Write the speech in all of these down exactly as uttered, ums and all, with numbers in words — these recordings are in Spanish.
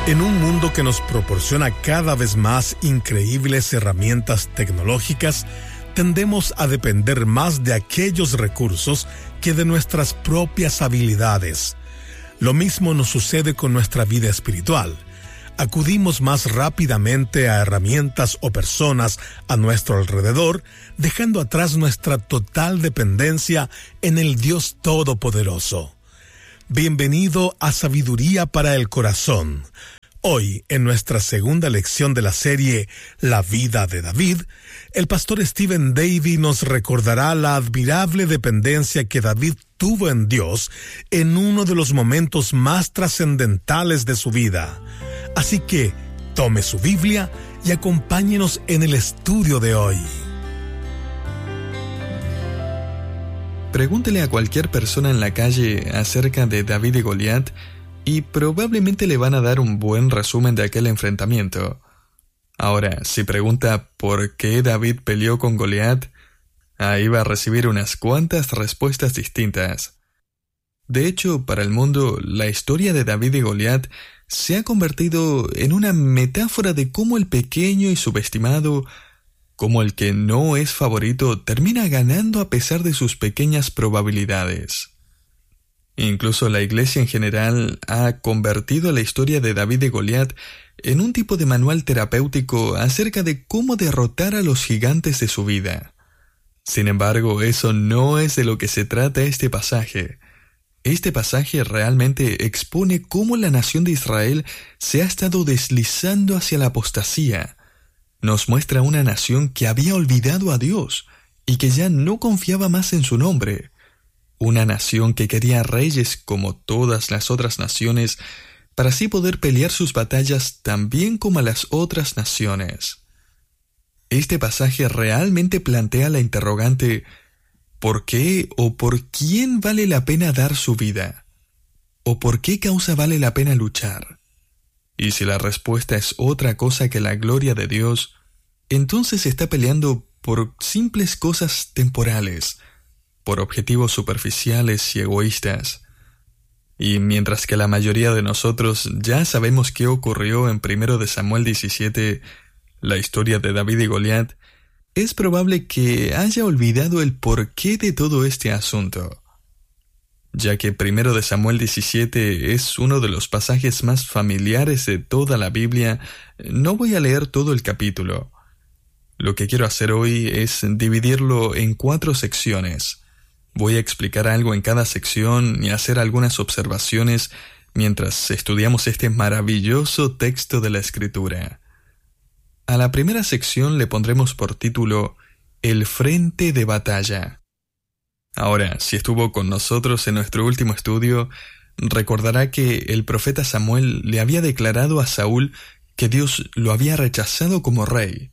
En un mundo que nos proporciona cada vez más increíbles herramientas tecnológicas, tendemos a depender más de aquellos recursos que de nuestras propias habilidades. Lo mismo nos sucede con nuestra vida espiritual. Acudimos más rápidamente a herramientas o personas a nuestro alrededor, dejando atrás nuestra total dependencia en el Dios Todopoderoso. Bienvenido a Sabiduría para el Corazón. Hoy, en nuestra segunda lección de la serie La vida de David, el pastor Stephen Davey nos recordará la admirable dependencia que David tuvo en Dios en uno de los momentos más trascendentales de su vida. Así que, tome su Biblia y acompáñenos en el estudio de hoy. Pregúntele a cualquier persona en la calle acerca de David y Goliat y probablemente le van a dar un buen resumen de aquel enfrentamiento. Ahora, si pregunta por qué David peleó con Goliat, ahí va a recibir unas cuantas respuestas distintas. De hecho, para el mundo, la historia de David y Goliat se ha convertido en una metáfora de cómo el pequeño y subestimado, como el que no es favorito, termina ganando a pesar de sus pequeñas probabilidades. Incluso la iglesia en general ha convertido la historia de David y Goliat en un tipo de manual terapéutico acerca de cómo derrotar a los gigantes de su vida. Sin embargo, eso no es de lo que se trata este pasaje. Este pasaje realmente expone cómo la nación de Israel se ha estado deslizando hacia la apostasía. Nos muestra una nación que había olvidado a Dios y que ya no confiaba más en su nombre. Una nación que quería reyes como todas las otras naciones para así poder pelear sus batallas tan bien como a las otras naciones. Este pasaje realmente plantea la interrogante: ¿por qué o por quién vale la pena dar su vida? ¿O por qué causa vale la pena luchar? Y si la respuesta es otra cosa que la gloria de Dios, entonces se está peleando por simples cosas temporales, por objetivos superficiales y egoístas. Y mientras que la mayoría de nosotros ya sabemos qué ocurrió en primero de Samuel diecisiete, la historia de David y Goliat, es probable que haya olvidado el porqué de todo este asunto. Ya que primero de Samuel diecisiete es uno de los pasajes más familiares de toda la Biblia, no voy a leer todo el capítulo. Lo que quiero hacer hoy es dividirlo en cuatro secciones. Voy a explicar algo en cada sección y hacer algunas observaciones mientras estudiamos este maravilloso texto de la Escritura. A la primera sección le pondremos por título El frente de batalla. Ahora, si estuvo con nosotros en nuestro último estudio, recordará que el profeta Samuel le había declarado a Saúl que Dios lo había rechazado como rey.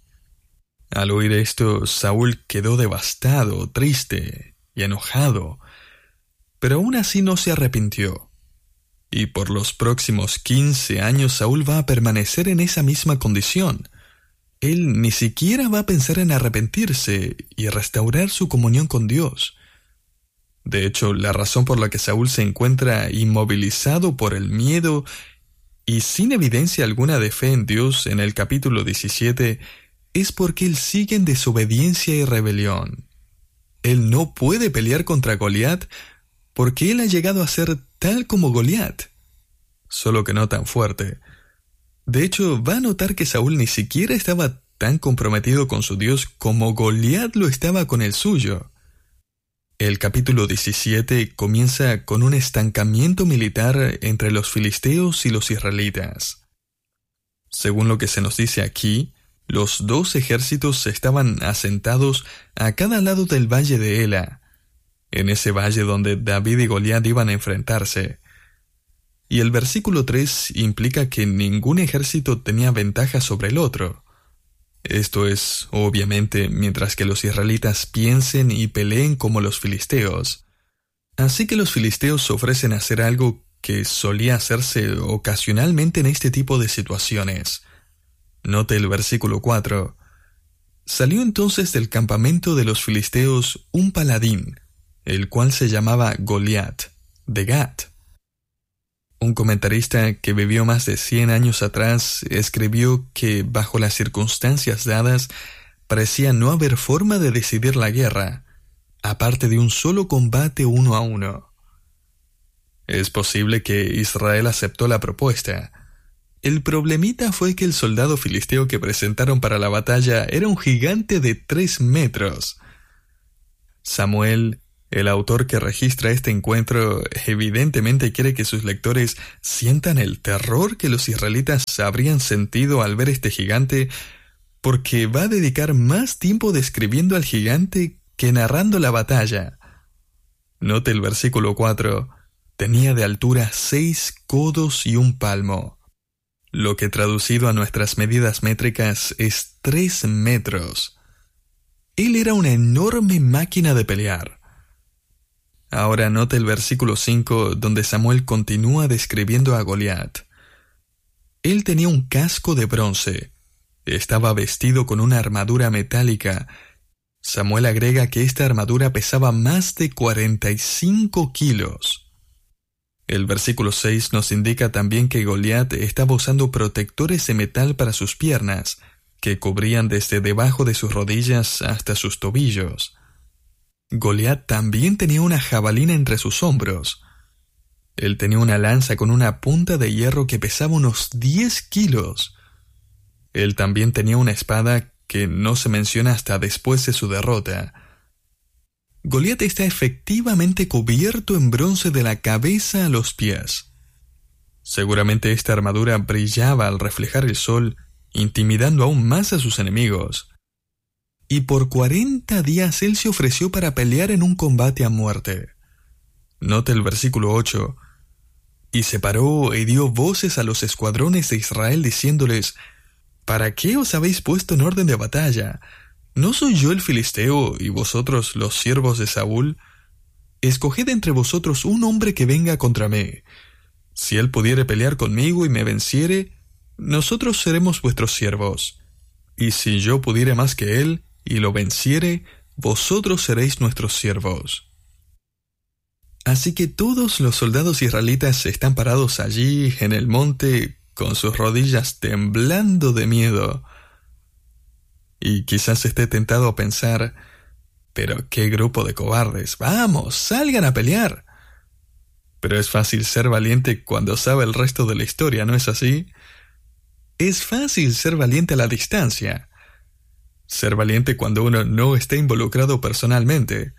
Al oír esto, Saúl quedó devastado, triste y enojado, pero aún así no se arrepintió. Y por los próximos quince años Saúl va a permanecer en esa misma condición. Él ni siquiera va a pensar en arrepentirse y restaurar su comunión con Dios. De hecho, la razón por la que Saúl se encuentra inmovilizado por el miedo y sin evidencia alguna de fe en Dios en el capítulo diecisiete es porque él sigue en desobediencia y rebelión. Él no puede pelear contra Goliat porque él ha llegado a ser tal como Goliat, solo que no tan fuerte. De hecho, va a notar que Saúl ni siquiera estaba tan comprometido con su Dios como Goliat lo estaba con el suyo. El capítulo diecisiete comienza con un estancamiento militar entre los filisteos y los israelitas. Según lo que se nos dice aquí, los dos ejércitos estaban asentados a cada lado del valle de Ela, en ese valle donde David y Goliat iban a enfrentarse. Y el versículo tres implica que ningún ejército tenía ventaja sobre el otro. Esto es, obviamente, mientras que los israelitas piensen y peleen como los filisteos. Así que los filisteos ofrecen hacer algo que solía hacerse ocasionalmente en este tipo de situaciones. Note el versículo cuatro. Salió entonces del campamento de los filisteos un paladín, el cual se llamaba Goliat, de Gat. Un comentarista que vivió más de cien años atrás escribió que bajo las circunstancias dadas parecía no haber forma de decidir la guerra, aparte de un solo combate uno a uno. Es posible que Israel aceptó la propuesta. El problemita fue que el soldado filisteo que presentaron para la batalla era un gigante de tres metros. Samuel, el autor que registra este encuentro, evidentemente quiere que sus lectores sientan el terror que los israelitas habrían sentido al ver este gigante, porque va a dedicar más tiempo describiendo al gigante que narrando la batalla. Note el versículo cuatro. Tenía de altura seis codos y un palmo, lo que traducido a nuestras medidas métricas es tres metros. Él era una enorme máquina de pelear. Ahora note el versículo cinco, donde Samuel continúa describiendo a Goliat. Él tenía un casco de bronce. Estaba vestido con una armadura metálica. Samuel agrega que esta armadura pesaba más de cuarenta y cinco kilos. El versículo seis nos indica también que Goliat estaba usando protectores de metal para sus piernas, que cubrían desde debajo de sus rodillas hasta sus tobillos. Goliat también tenía una jabalina entre sus hombros. Él tenía una lanza con una punta de hierro que pesaba unos diez kilos. Él también tenía una espada que no se menciona hasta después de su derrota. Goliat está efectivamente cubierto en bronce de la cabeza a los pies. Seguramente esta armadura brillaba al reflejar el sol, intimidando aún más a sus enemigos. Y por cuarenta días él se ofreció para pelear en un combate a muerte. Note el versículo ocho. Y se paró y dio voces a los escuadrones de Israel diciéndoles: ¿Para qué os habéis puesto en orden de batalla? ¿No soy yo el filisteo y vosotros los siervos de Saúl? Escoged entre vosotros un hombre que venga contra mí. Si él pudiere pelear conmigo y me venciere, nosotros seremos vuestros siervos. Y si yo pudiere más que él y lo venciere, vosotros seréis nuestros siervos. Así que todos los soldados israelitas están parados allí en el monte con sus rodillas temblando de miedo. Y quizás esté tentado a pensar: pero qué grupo de cobardes, vamos, salgan a pelear. Pero es fácil ser valiente cuando sabe el resto de la historia, ¿no es así? Es fácil ser valiente a la distancia. Ser valiente cuando uno no está involucrado personalmente.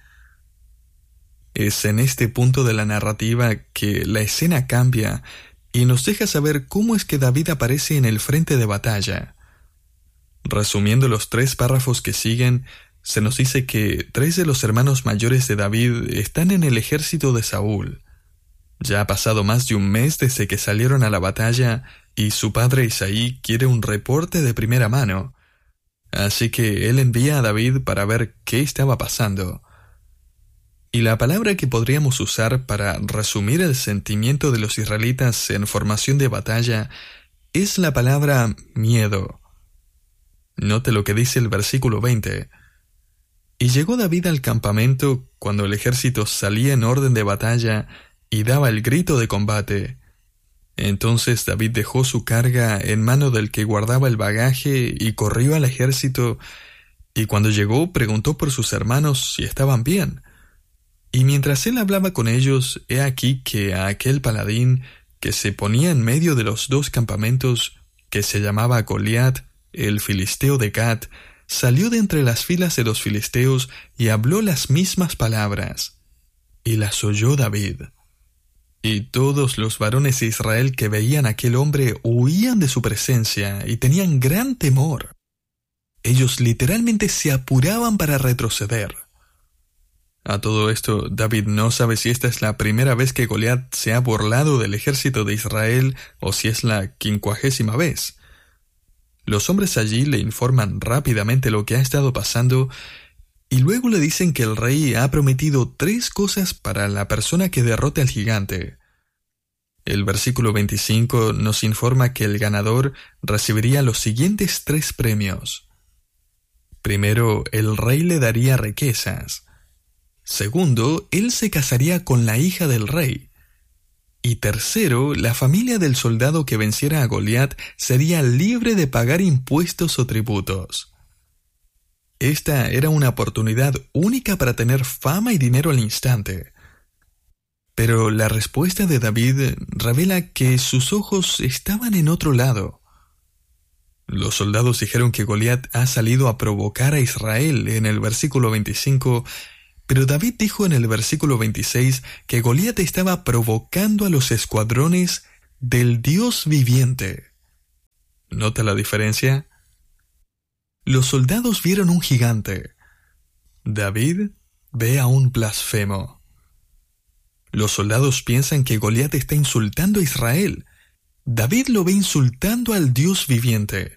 Es en este punto de la narrativa que la escena cambia y nos deja saber cómo es que David aparece en el frente de batalla. Resumiendo los tres párrafos que siguen, se nos dice que tres de los hermanos mayores de David están en el ejército de Saúl. Ya ha pasado más de un mes desde que salieron a la batalla y su padre Isaí quiere un reporte de primera mano. Así que él envía a David para ver qué estaba pasando. Y la palabra que podríamos usar para resumir el sentimiento de los israelitas en formación de batalla es la palabra miedo. Note lo que dice el versículo veinte. Y llegó David al campamento cuando el ejército salía en orden de batalla y daba el grito de combate. Entonces David dejó su carga en mano del que guardaba el bagaje y corrió al ejército, y cuando llegó preguntó por sus hermanos si estaban bien. Y mientras él hablaba con ellos, he aquí que a aquel paladín que se ponía en medio de los dos campamentos, que se llamaba Goliat, el filisteo de Gat, salió de entre las filas de los filisteos y habló las mismas palabras. Y las oyó David. Y todos los varones de Israel que veían a aquel hombre huían de su presencia y tenían gran temor. Ellos literalmente se apuraban para retroceder. A todo esto, David no sabe si esta es la primera vez que Goliat se ha burlado del ejército de Israel o si es la quincuagésima vez. Los hombres allí le informan rápidamente lo que ha estado pasando y luego le dicen que el rey ha prometido tres cosas para la persona que derrote al gigante. El versículo veinticinco nos informa que el ganador recibiría los siguientes tres premios. Primero, el rey le daría riquezas. Segundo, él se casaría con la hija del rey. Y tercero, la familia del soldado que venciera a Goliat sería libre de pagar impuestos o tributos. Esta era una oportunidad única para tener fama y dinero al instante. Pero la respuesta de David revela que sus ojos estaban en otro lado. Los soldados dijeron que Goliat ha salido a provocar a Israel en el versículo veinticinco, pero David dijo en el versículo veintiséis que Goliat estaba provocando a los escuadrones del Dios viviente. ¿Nota la diferencia? Los soldados vieron un gigante. David ve a un blasfemo. Los soldados piensan que Goliat está insultando a Israel. David lo ve insultando al Dios viviente.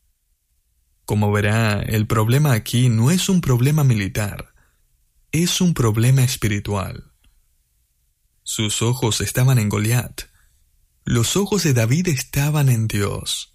Como verá, el problema aquí no es un problema militar, es un problema espiritual. Sus ojos estaban en Goliat. Los ojos de David estaban en Dios.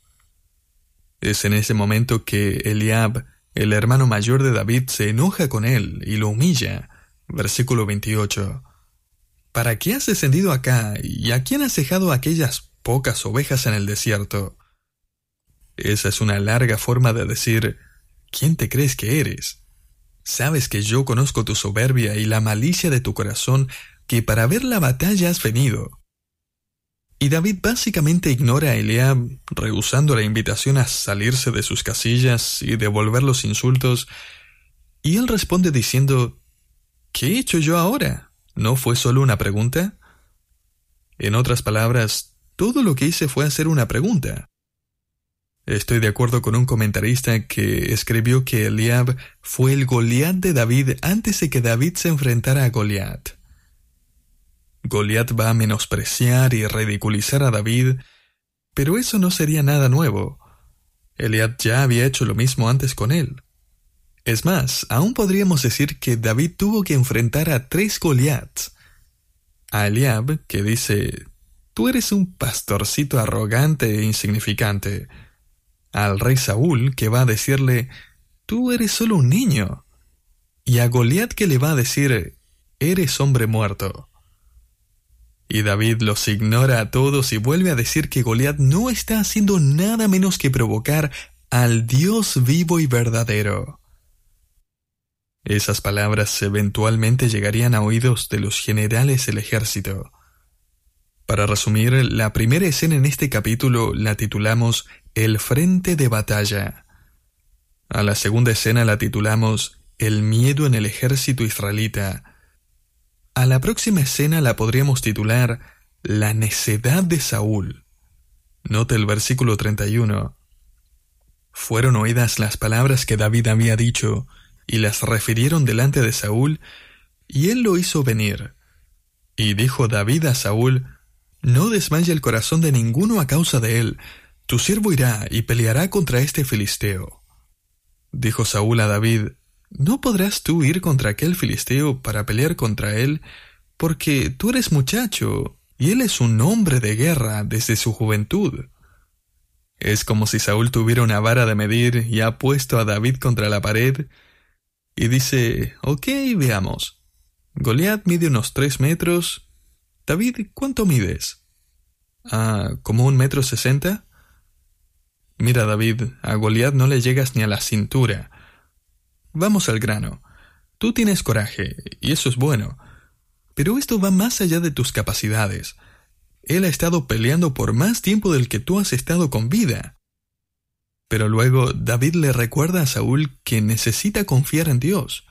Es en ese momento que Eliab, el hermano mayor de David, se enoja con él y lo humilla. Versículo veintiocho. ¿Para qué has descendido acá y a quién has dejado aquellas pocas ovejas en el desierto? Esa es una larga forma de decir, ¿quién te crees que eres? Sabes que yo conozco tu soberbia y la malicia de tu corazón, que para ver la batalla has venido. Y David básicamente ignora a Eliab, rehusando la invitación a salirse de sus casillas y devolver los insultos, y él responde diciendo, ¿qué he hecho yo ahora? ¿No fue solo una pregunta? En otras palabras, todo lo que hice fue hacer una pregunta. Estoy de acuerdo con un comentarista que escribió que Eliab fue el Goliat de David antes de que David se enfrentara a Goliat. Goliat va a menospreciar y ridiculizar a David, pero eso no sería nada nuevo. Eliab ya había hecho lo mismo antes con él. Es más, aún podríamos decir que David tuvo que enfrentar a tres Goliats. A Eliab, que dice, tú eres un pastorcito arrogante e insignificante. Al rey Saúl, que va a decirle, tú eres solo un niño. Y a Goliat, que le va a decir, eres hombre muerto. Y David los ignora a todos y vuelve a decir que Goliat no está haciendo nada menos que provocar al Dios vivo y verdadero. Esas palabras eventualmente llegarían a oídos de los generales del ejército. Para resumir, la primera escena en este capítulo la titulamos El frente de batalla. A la segunda escena la titulamos El miedo en el ejército israelita. A la próxima escena la podríamos titular La necedad de Saúl. Note el versículo treinta y uno. Fueron oídas las palabras que David había dicho, y las refirieron delante de Saúl, y él lo hizo venir. Y dijo David a Saúl, no desmaye el corazón de ninguno a causa de él, tu siervo irá y peleará contra este filisteo. Dijo Saúl a David, ¿no podrás tú ir contra aquel filisteo para pelear contra él? Porque tú eres muchacho, y él es un hombre de guerra desde su juventud. Es como si Saúl tuviera una vara de medir y ha puesto a David contra la pared, y dice, ok, veamos. Goliat mide unos tres metros. David, ¿cuánto mides? Ah, ¿como un metro sesenta? Mira, David, a Goliat no le llegas ni a la cintura. Vamos al grano. Tú tienes coraje, y eso es bueno. Pero esto va más allá de tus capacidades. Él ha estado peleando por más tiempo del que tú has estado con vida. Pero luego David le recuerda a Saúl que necesita confiar en Dios.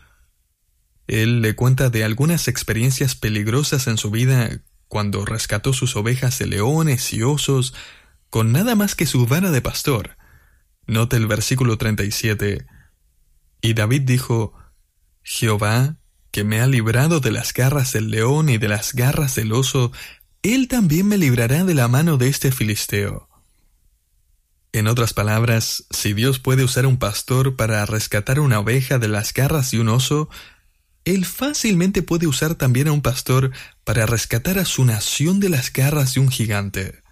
Él le cuenta de algunas experiencias peligrosas en su vida cuando rescató sus ovejas de leones y osos con nada más que su vara de pastor. Note el versículo treinta y siete. Y David dijo, Jehová, que me ha librado de las garras del león y de las garras del oso, él también me librará de la mano de este filisteo. En otras palabras, si Dios puede usar un pastor para rescatar una oveja de las garras de un oso, él fácilmente puede usar también a un pastor para rescatar a su nación de las garras de un gigante.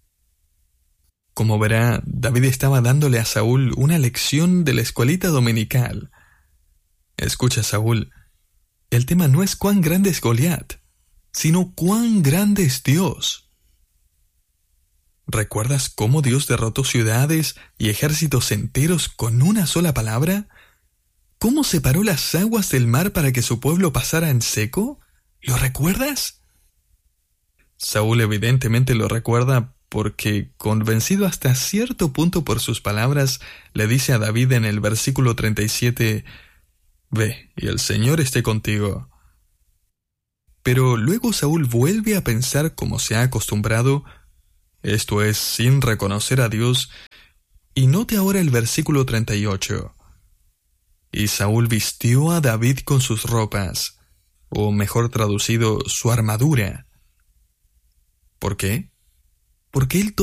Como verá, David estaba dándole a Saúl una lección de la escuelita dominical. Escucha, Saúl, el tema no es cuán grande es Goliat. sino cuán grande es Dios. ¿Recuerdas cómo Dios derrotó ciudades y ejércitos enteros con una sola palabra? ¿Cómo separó las aguas del mar para que su pueblo pasara en seco? ¿Lo recuerdas? Saúl evidentemente lo recuerda porque, convencido hasta cierto punto por sus palabras, le dice a David en el versículo treinta y siete, «Ve, y el Señor esté contigo». Pero luego Saúl vuelve a pensar como se ha acostumbrado, esto es, sin reconocer a Dios, y note ahora el versículo treinta y ocho. Y Saúl vistió a David con sus ropas, o mejor traducido, su armadura. ¿Por qué? Porque él